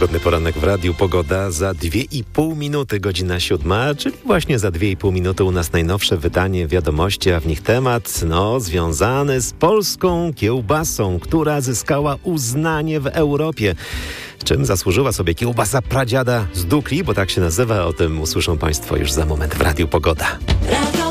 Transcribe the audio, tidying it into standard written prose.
Pogodny poranek w Radiu Pogoda za 2,5 minuty, godzina 7, czyli właśnie za 2,5 minuty u nas najnowsze wydanie wiadomości, a w nich temat związany z polską kiełbasą, która zyskała uznanie w Europie. Czym zasłużyła sobie kiełbasa pradziada z Dukli, bo tak się nazywa, o tym usłyszą Państwo już za moment w Radiu Pogoda.